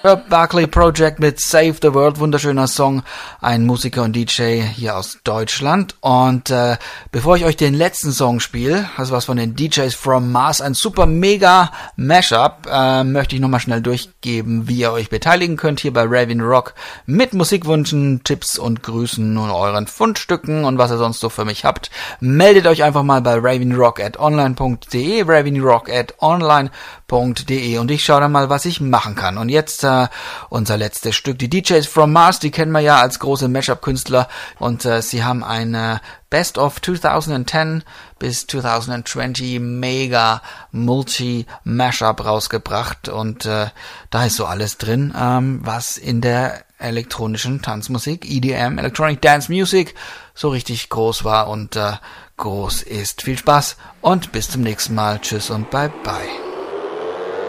Barclay Project mit Save the World, wunderschöner Song, ein Musiker und DJ hier aus Deutschland. Und bevor ich euch den letzten Song spiele, also was von den DJs from Mars, ein super mega Mashup, möchte ich nochmal schnell durchgeben, wie ihr euch beteiligen könnt hier bei Raving Rock mit Musikwünschen, Tipps und Grüßen und euren Fundstücken und was ihr sonst so für mich habt. Meldet euch einfach mal bei ravingrock@online.de, ravingrock@online.de und ich schaue dann mal, was ich machen kann. Und jetzt unser letztes Stück, die DJs from Mars, die kennen wir ja als große Mashup-Künstler und sie haben ein Best of 2010 bis 2020 mega Multi-Mashup rausgebracht und da ist so alles drin, was in der elektronischen Tanzmusik, EDM, Electronic Dance Music, so richtig groß war und groß ist. Viel Spaß und bis zum nächsten Mal. Tschüss und bye bye.